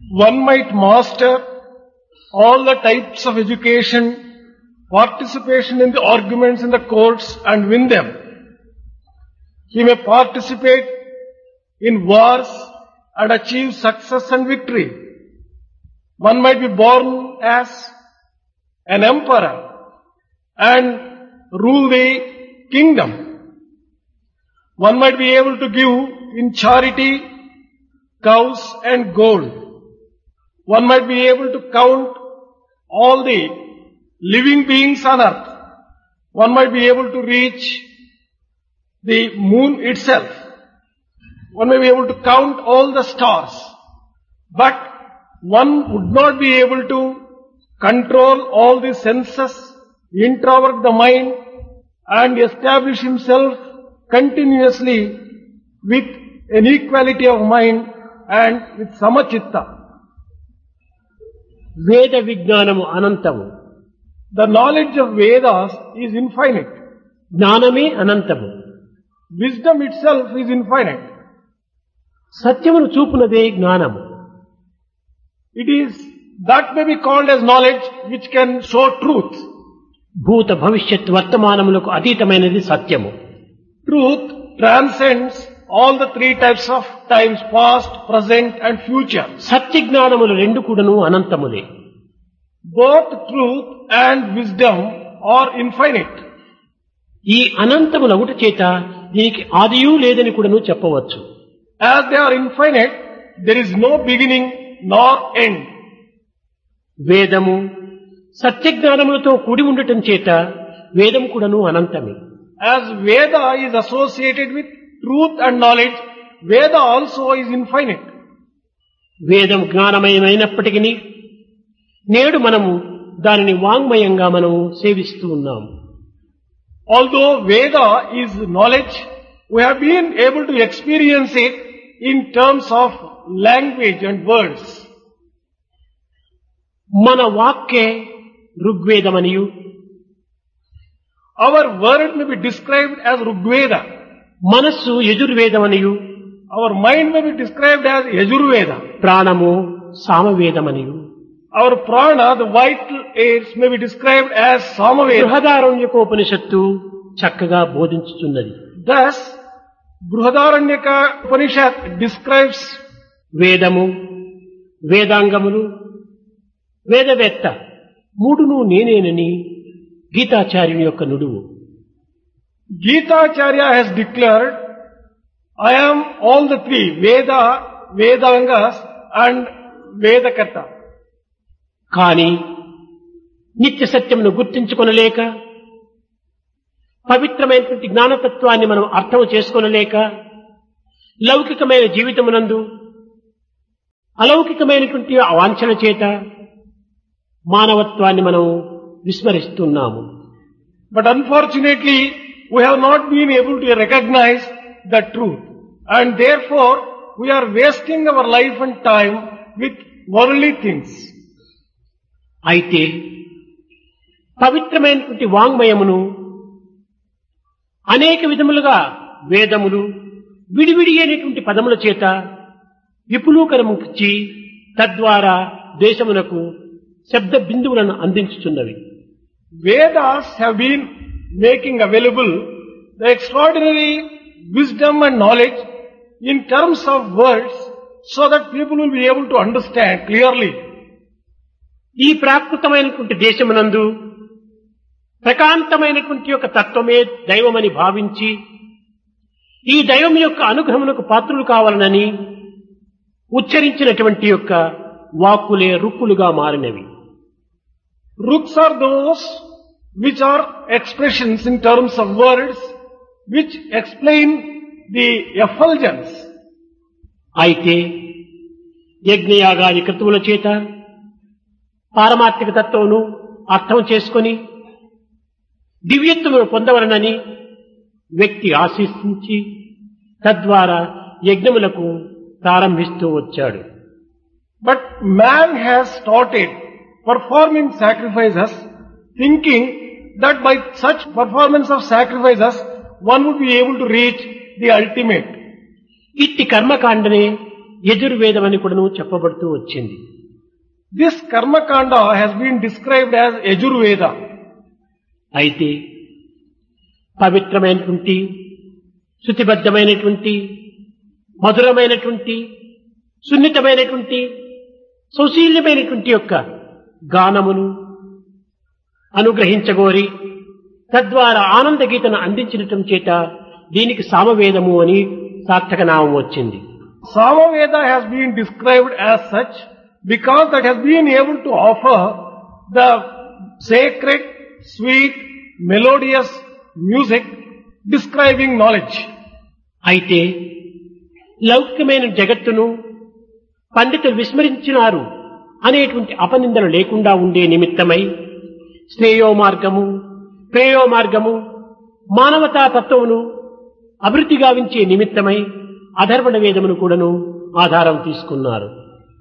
One might master all the types of education, participation in the arguments in the courts and win them. He may participate in wars and achieve success and victory. One might be born as an emperor and rule the kingdom. One might be able to give in charity cows and gold. One might be able to count all the living beings on earth. One might be able to reach the moon itself. One may be able to count all the stars. But one would not be able to control all the senses, introvert the mind, and establish himself continuously with an equality of mind and with samachitta. వేద విజ్ఞానము అనంతము. The knowledge of Vedas is infinite. జ్ఞానమే అనంతము. Wisdom itself is infinite. సత్యమును చూపునదే జ్ఞానము. It is that may be called as knowledge which can show truth. భూత భవిష్యత్ వర్తమానములకు అతీతమైనది సత్యము. Truth transcends all the three types of times, past, present and future. సత్య జ్ఞానములు రెండు కూడాను అనంతములే. Both truth and wisdom are infinite. ఈ అనంతములగుట చేత దీనికి ఆదియూ లేదని కూడాను చెప్పవచ్చు. As they are infinite, there is no beginning nor end. వేదము సత్య జ్ఞానములతో కూడి ఉండటం చేత వేదం కూడాను అనంతమే. As Veda is associated with truth and knowledge, Veda also is infinite. వేదం జ్ఞానమయమైనప్పటికీ నేడు మనము దానిని వాంగ్మయంగా మనము సేవిస్తూ ఉన్నాము. Although Veda is knowledge, we have been able to experience it in terms of language and words. మన వాక్కే ఋగ్వేదమనియు, Our word may be described as Rigveda. మనస్సు యజుర్వేదమనియు, Our mind may be described as Yajurveda. ప్రాణము సామవేదమనియు, Our prana, the vital airs, may be described as Samaveda. బృహదారణ్యకోపనిషత్తు చక్కగా బోధించుతున్నది. Thus, Brihadaranyaka Upanishad describes వేదము, వేదాంగములు, వేదవేత్త మూడును నేనేనని గీతాచార్యుని యొక్క నుడువు. Gita Acharya has declared, I am all the three, Veda, Vedangas and Vedakarta. కానీ నిత్య సత్యమును గుర్తించుకొనలేక, పవిత్రమైనటువంటి జ్ఞానతత్వాన్ని మనం అర్థం చేసుకొనలేక, లౌకికమైన జీవితమునందు అలౌకికమైనటువంటి అవాంఛన చేత మానవత్వాన్ని మనం విస్మరిస్తున్నాము. But unfortunately, we have not been able to recognize the truth. And therefore, we are wasting our life and time with worldly things. అయితే పవిత్రమైనటువంటి వాంగ్మయమును అనేక విధములుగా వేదములు విడివిడి అయినటువంటి పదముల చేత విపులీకరముచ్చి తద్వారా దేశమునకు శబ్ద బిందువులను అందించుచున్నవి. Vedas have been making available the extraordinary wisdom and knowledge in terms of words so that people will be able to understand clearly. ఈ ప్రాకృతమైనటువంటి దేశమునందు ప్రకాంతమైనటువంటి యొక్క తత్వమే దైవమని భావించి ఈ దైవం యొక్క అనుగ్రహమునకు పాత్రులు కావాలనని ఉచ్చరించినటువంటి యొక్క వాక్కులే రుక్కులుగా మారినవి. Ruks are those which are expressions in terms of words which explain the effulgence. అయితే యజ్ఞయాగాది క్రతువుల చేత పారమార్థిక తత్వమును అర్థం చేసుకొని దివ్యత్వమును పొందవలనని వ్యక్తి ఆశించి తద్వారా యజ్ఞములకు ప్రారంభిస్తూ వచ్చాడు. But man has started performing sacrifices thinking that by such performance of sacrifices one would be able to reach the ultimate. ఇట్టి కర్మకాండనే యజుర్వేదం అని కూడాను చెప్పబడుతూ వచ్చింది. This Karma Kanda has been described as Yajurveda. అయితే పవిత్రమైనటువంటి, శృతిబద్ధమైనటువంటి, మధురమైనటువంటి, సున్నితమైనటువంటి, సౌశీల్యమైనటువంటి యొక్క గానమును అనుగ్రహించగోరి తద్వారా ఆనంద గీతను అందించడం చేత దీనికి సామవేదము అని సార్థక నామం వచ్చింది. Samaveda has been described as such because that has been able to offer the sacred, sweet, melodious music describing knowledge. అయితే లౌకికమైన జగత్తును పండితులు విస్మరించినారు అనేటువంటి అపనిందలు లేకుండా ఉండే నిమిత్తమై శ్రేయో మార్గము, ప్రేయో మార్గము, మానవతా తత్వమును అభివృద్ధి గావించే నిమిత్తమై అధర్వణ వేదమును కూడాను ఆధారం తీసుకున్నారు.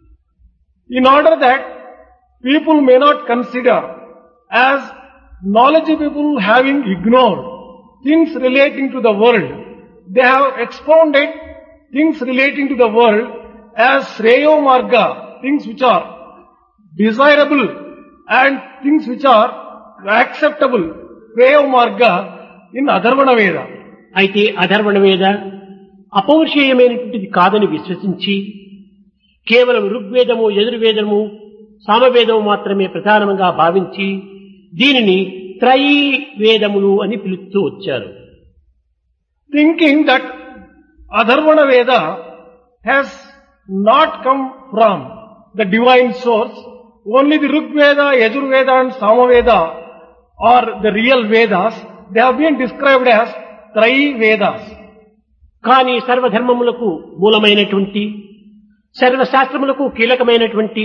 In order that people may not consider as knowledgeable people having ignored things relating to the world, they have expounded things relating to the world as Shreyo Marga, things which are desirable and things which are acceptable, Shreyo Marga in Adharvana Veda. అయితే అధర్వణ వేద అపౌరుషేయమైనటువంటిది కాదని విశ్వసించి కేవలం ఋగ్వేదము, యజుర్వేదము, సామవేదము మాత్రమే ప్రధానంగా భావించి దీనిని త్రయీ వేదములు అని పిలుస్తూ వచ్చారు. Thinking that Adharvana Veda has not come from the divine source, only the Rigveda, Yajurveda and Samaveda are the real Vedas, they have been described as Trayi Vedas. కానీ సర్వధర్మములకు మూలమైనటువంటి, సర్వశాస్త్రములకు కీలకమైనటువంటి,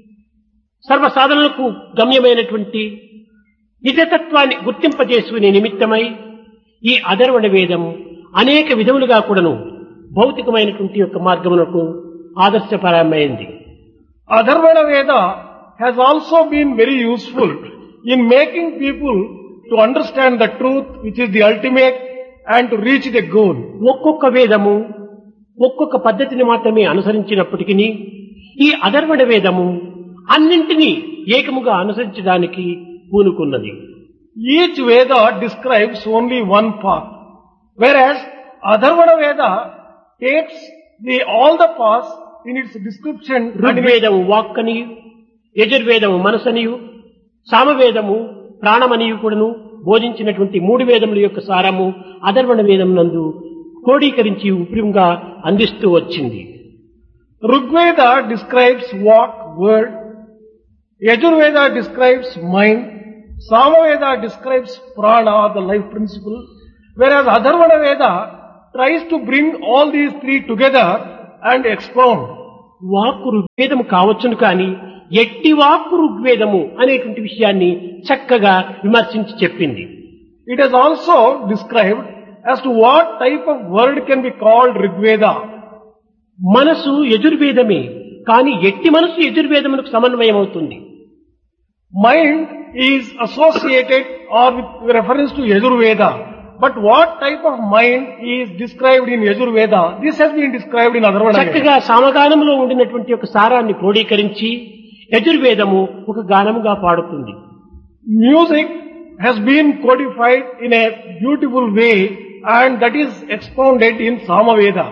సర్వసాధనలకు గమ్యమైనటువంటి నిజతత్వాన్ని గుర్తింపజేసుకునే నిమిత్తమై ఈ అధర్వణ వేదం అనేక విధములుగా కూడాను భౌతికమైనటువంటి యొక్క మార్గమునకు ఆదర్శపరమైంది. Adharvana Veda has also been very useful in making people to understand the truth which is the ultimate and to reach the goal. ఒక్కొక్క వేదము ఒక్కొక్క పద్ధతిని మాత్రమే అనుసరించినప్పటికీ ఈ అధర్వణ వేదము అన్నింటినీ ఏకముగా అనుసరించడానికి పూనుకున్నది. Each Veda describes only one path, whereas Adharvana Veda takes all the paths in its description. ఋగ్వేదము వాక్కనియు, యజుర్వేదము మనసనియు, సామవేదము ప్రాణమనియు కూడాను బోధించినటువంటి మూడు వేదముల యొక్క సారము అధర్వణ వేదం నందు క్రోడీకరించి ఉప్రియంగా అందిస్తూ వచ్చింది. Rigveda describes walk, word, Yajurveda describes mind, Samaveda describes prana, the life principle, whereas Adharvana Veda tries to bring all these three together and expound. వాక్కు ఋగ్వేదము కావచ్చును కానీ ఎట్టి వాక్కు ఋగ్వేదము అనేటువంటి విషయాన్ని చక్కగా విమర్శించి చెప్పింది. It is also described as to what type of word can be called Rigveda. మనసు యజుర్వేదమే కానీ ఎట్టి మనసు యజుర్వేదమునకు సమన్వయం అవుతుంది. Mind is associated or with reference to Yajurveda. But what type of mind is described in Yajurveda? This has been described in Adharvana Veda. చక్కగా సామగానములో ఉండినటువంటి ఒక సారాన్ని క్రోడీకరించి యజుర్వేదము ఒక గానముగా పాడుతుంది. Music has been codified in a beautiful way and that is expounded in Samaveda.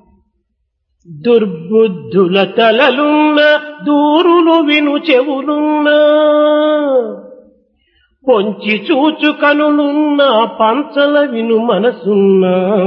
దుర్బుద్ధుల తలలున్న దూరులు విను చెవులున్న పొంచి చూచు కనులున్న పంచల విను మనసున్న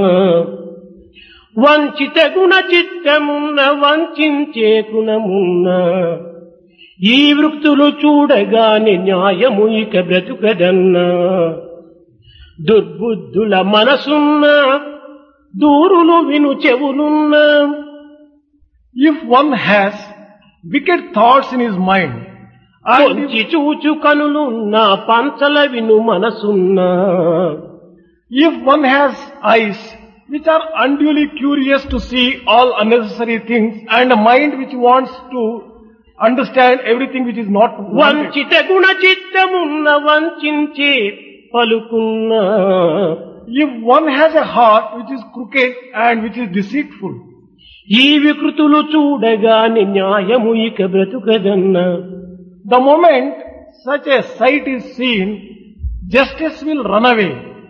వంచిత గుణ చిత్తమున్న వంచే గుణమున్న ఈ వృత్తులు చూడగానే న్యాయము ఇక బ్రతుకదన్నా దుర్బుద్ధుల మనసున్న దూరులు విను చెవులున్న. If one has wicked thoughts in his mind, పొంచి చూచు కనులున్న పంచల విను మనసున్న, if one has eyes which are unduly curious to see all unnecessary things and a mind which wants to understand everything which is not wanted, వంచిత Guna చిత్తమున్న వంచే పలుకున్న, if one has a heart which is crooked and which is deceitful, ఈ వికృతులు చూడగాని న్యాయము ఇక బ్రతుకదన్న. The moment such a sight is seen, justice will run away.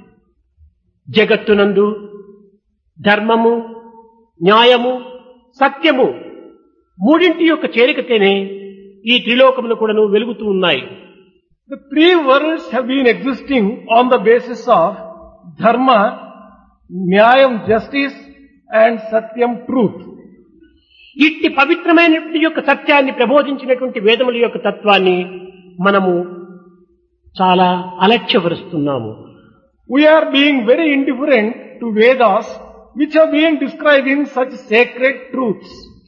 జగత్తునందు ధర్మము, న్యాయము, సత్యము మూడింటి యొక్క చేరికతేనే ఈ త్రిలోకములు కూడాను వెలుగుతూ ఉన్నాయి. The three worlds have been existing on the basis of dharma, nyayam, justice, and satyam, truth. ఇట్టి పవిత్రమైనటువంటి యొక్క సత్యాన్ని ప్రబోధించినటువంటి వేదముల యొక్క తత్వాన్ని మనము చాలా అలక్ష్యపరుస్తున్నాము. We are being very indifferent to Vedas, which have been describing such sacred truths.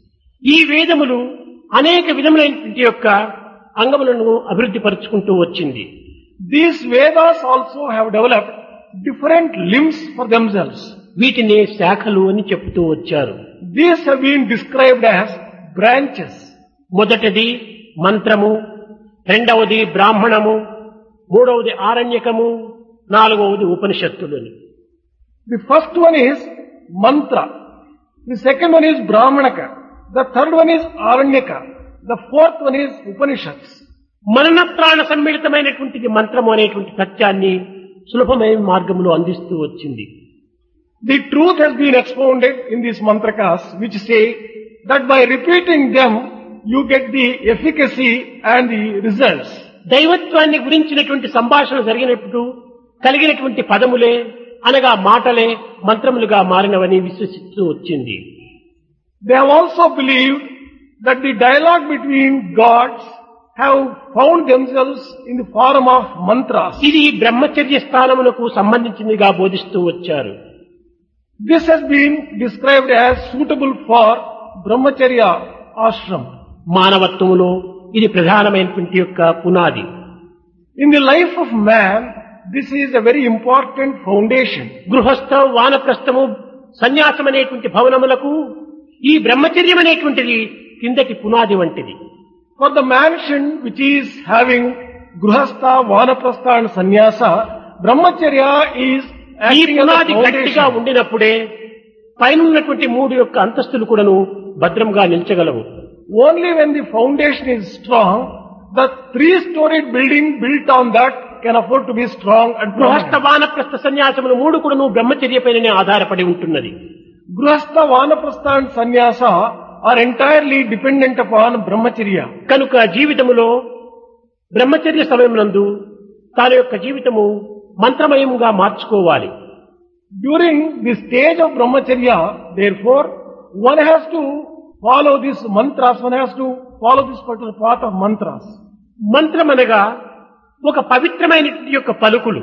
ఈ వేదములు అనేక విధములైనటువంటి యొక్క అంగములను అభివృద్ధి పరుచుకుంటూ వచ్చింది. These Vedas also have developed different limbs for themselves. వీటిని శాఖలు అని చెప్తూ వచ్చారు. These have been described as branches. మొదటిది మంత్రము, రెండవది బ్రాహ్మణము, మూడవది ఆరణ్యకము, నాలుగవది ఉపనిషత్తులు. The first one is mantra. The second one is brahmanaka. The third one is aranyaka. The fourth one is Upanishads. మనన ప్రాణ సమ్మిళితమైనటువంటిది మంత్రము అనేటువంటి సత్యాన్ని సులభమైన మార్గంలో అందిస్తూ వచ్చింది. The truth has been expounded in these mantrakas, which say that by repeating them, you get the efficacy and the results. దైవత్వాన్ని గురించినటువంటి సంభాషణ జరిగినప్పుడు కలిగినటువంటి పదములే అనగా మాటలే మంత్రములుగా మారినవని విశ్వసిస్తూ వచ్చింది. They have also believed that the dialogue between gods have found themselves in the form of mantras. ఇది బ్రహ్మచర్య స్థానములకు సంబంధించినదిగా బోధిస్తూ వచ్చారు. This has been described as suitable for brahmacharya ashram. మానవత్వములో ఇది ప్రధానమైనటువంటి యొక్క పునాది. In the life of man, this is a very important foundation. గృహస్థ, వానప్రస్థము, సన్యాసం అనేటువంటి భవనములకు ఈ బ్రహ్మచర్యం అనేటువంటిది కిందటి పునాది వంటిది. For the mansion which is having grihastha, vanaprastha and sannyasa, brahmacharya is ఈ acting as a పునాది గట్టిగా foundation. ఉండినప్పుడే పైన ఉన్నటువంటి మూడు యొక్క అంతస్తులు కూడాను భద్రంగా నిల్చగలవు. Only when the foundation is strong, the three-storied building built on that can afford to be strong and గృహస్థ, permanent. వానప్రస్థ, సన్యాసములు మూడు కూడాను బ్రహ్మచర్య పైననే ఆధారపడి ఉంటున్నది. Grihastha, vanaprastha and sannyasa are entirely dependent upon brahmacharya. కనుక జీవితములో బ్రహ్మచర్య సమయమునందు తన యొక్క జీవితము మంత్రమయముగా మార్చుకోవాలి. During the stage of brahmacharya, therefore, one has to follow these mantras, one has to follow this particular path of mantras. మంత్రమనగా ఒక పవిత్రమైన యొక్క పలుకులు.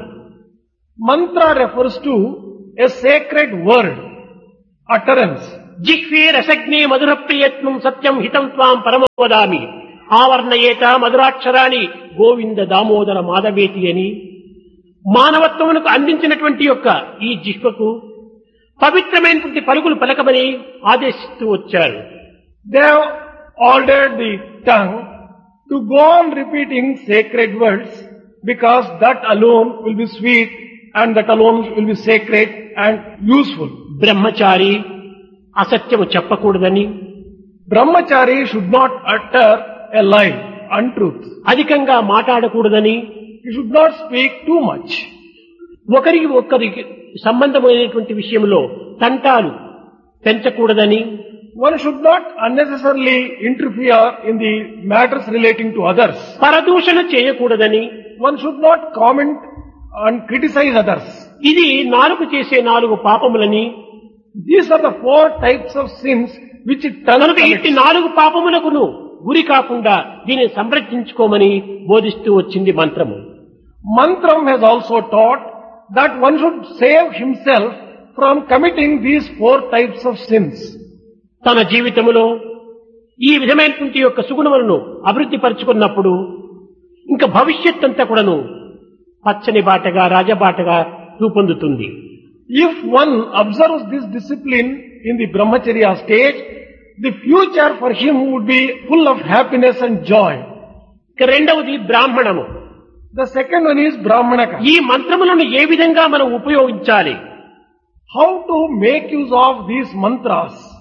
Mantra refers to a sacred word, utterance. జిహ్వే రసజ్ఞే మధుర ప్రియత్నం సత్యం హితం త్వాం పరమం వదామి ఆవర్ణయేత మధురాక్షరాన్ని గోవింద దామోదర మాధవేతి అని మానవత్వమునకు అందించినటువంటి యొక్క ఈ జిహ్వకు పవిత్రమైనటువంటి పలుకులు పలకమని ఆదేశిస్తూ వచ్చారు. They have ordered the tongue to go on repeating sacred words because that alone will be sweet and that alone will be sacred and useful. బ్రహ్మచారి అసత్యము చెప్పకూడదని, Brahmachari should not utter a lie, untruth. అధికంగా మాట్లాడకూడదని, He should not speak too much. ఒకరికి ఒక్కరికి సంబంధమైనటువంటి విషయంలో తంటాలు పెంచకూడదని, One should not unnecessarily interfere in the matters relating to others. పరదూషణ చేయకూడదని, One should not comment and criticize others. ఇది నాలుగు చేసే నాలుగు పాపములని. These are the four types of sins which tongue కనుక ఇట్టి commits. నాలుగు పాపములకును గురి కాకుండా దీనిని సంరక్షించుకోమని బోధిస్తూ వచ్చింది మంత్రము. Mantram has also taught that one should save himself from committing these four types of sins. తన జీవితములో ఈ విధమైనటువంటి యొక్క సుగుణములను అభివృద్ధి పరుచుకున్నప్పుడు ఇంకా భవిష్యత్ అంతా కూడాను పచ్చని బాటగా, రాజబాటగా రూపొందుతుంది. If one observes this discipline in the brahmacharya stage, the future for him would be full of happiness and joy. ఇక రెండవది బ్రాహ్మణము. The second one is brahmanaka. ఈ మంత్రములను ఏ విధంగా మనం ఉపయోగించాలి, How to make use of these mantras.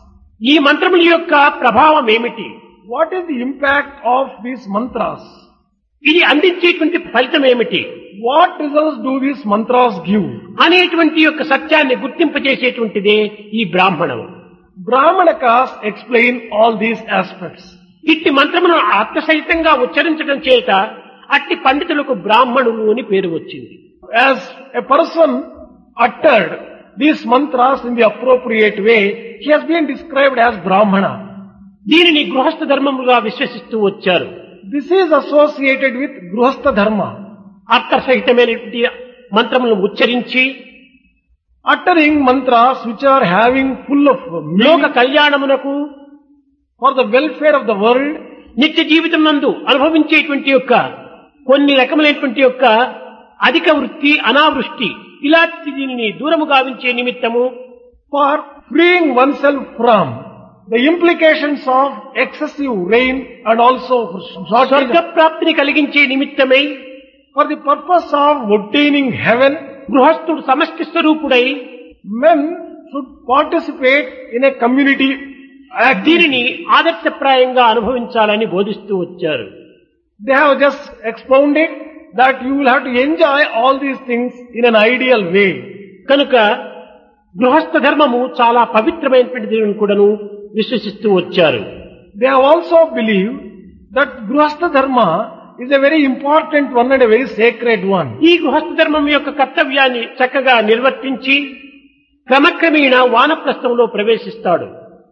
ఈ మంత్రముల యొక్క ప్రభావం ఏమిటి? What is the impact of these mantras? ఇది అందించేటువంటి ఫలితం ఏమిటి What results do these mantras give? అనేటువంటి యొక్క సత్యాన్ని గుర్తింపజేసేటువంటిదే ఈ బ్రాహ్మణం. Brahmanakas explain all these aspects. ఇట్టి మంత్రమును ఆత్మసహితంగా ఉచ్చరించడం చేత అట్టి పండితులకు బ్రాహ్మణులు అని పేరు వచ్చింది. As a person uttered these mantras in the appropriate way, he has been described as Brahmana. దీనిని గృహస్థ ధర్మముగా విశ్వసిస్తూ వచ్చారు. This is associated with Grihastha Dharma. అర్థసహితమైనటువంటి మంత్రములను ఉచ్చరించి Uttering mantras which are having full of లోక meaning కళ్యాణమునకు for the welfare of the world, నిత్య జీవితం నందు అనుభవించేటువంటి యొక్క కొన్ని రకములైనటువంటి యొక్క అధిక వృత్తి అనావృష్టి ఇలాంటి దీనిని దూరము గావించే నిమిత్తము for freeing oneself from the implications of excessive rain and also for shortage స్వర్గ ప్రాప్తిని కలిగించే నిమిత్తమై for the purpose of obtaining heaven, గృహస్థుడు సమష్టి స్వరూపుడై men should participate in a community act. దీనిని ఆదర్శప్రాయంగా అనుభవించాలని బోధిస్తూ వచ్చారు. They have just expounded that you will have to enjoy all these things in an ideal way. కనుక గృహస్థ ధర్మము చాలా పవిత్రమైనటువంటిది కూడాను విశ్వసిస్తూ వచ్చారు. They have also believed that Grihastha Dharma is a very important one and a very sacred one. ఈ గృహస్థ ధర్మం యొక్క కర్తవ్యాన్ని చక్కగా నిర్వర్తించి క్రమక్రమేణా వానప్రస్థంలో ప్రవేశిస్తాడు.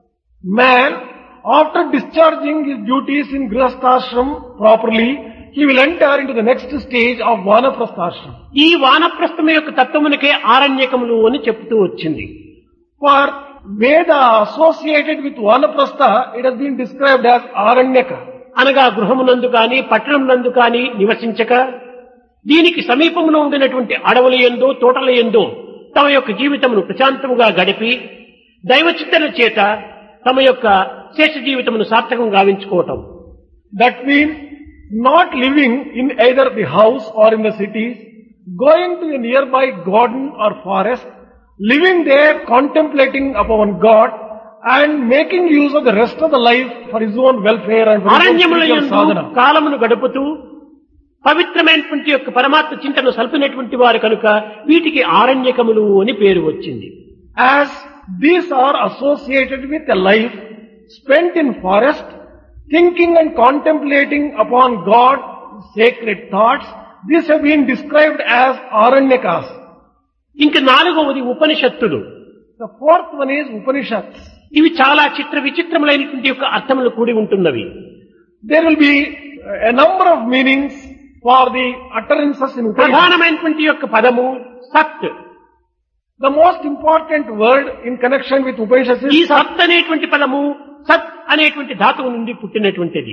Man, after discharging his duties in Grihasthashram properly, he will enter into the next stage of Vanaprasthashram. ఈ వానప్రస్థం యొక్క తత్వమునకే ఆరణ్యకములు అని చెప్తూ వచ్చింది. For Veda associated with Vanaprastha, it has been described as Aranyaka. అనగా గృహమునందు కాని పట్టణమునందు కాని నివసించక దీనికి సమీపంలో ఉండినటువంటి అడవుల యందో తోటల యందో తమ యొక్క జీవితమును ప్రశాంతముగా గడిపి దైవచింతన చేత తమ యొక్క శేష జీవితమును సార్థకంగా గావించుకోవటం. That means not living in either the house or in the cities, going to a nearby garden or forest, living there contemplating upon God and making use of the rest of the life for his own welfare and for his own అరణ్యముల spiritual యందు sadhana. కాలమును గడుపుతూ పవిత్రమైనటువంటి యొక్క పరమాత్మ చింతనను సల్పినటువంటి వారు కనుక వీటికి ఆరణ్యకములు అని పేరు వచ్చింది. As these are associated with a life spent in forest, thinking and contemplating upon God's sacred thoughts, these have been described as Aranyakas. ఇంకా నాలుగవది ఉపనిషత్తులు. The fourth one is Upanishads. ఇవి చాలా చిత్ర విచిత్రములైనటువంటి యొక్క అర్థములు కూడి ఉంటున్నవి. There will be a number of meanings for the utterances in Upanishads. ప్రధానమైనటువంటి యొక్క పదము సత్. The most important word in connection with Upanishads ఈ is Sat. సత్ అనేటువంటి పదము సత్ అనేటువంటి ధాతువు నుండి పుట్టినటువంటిది.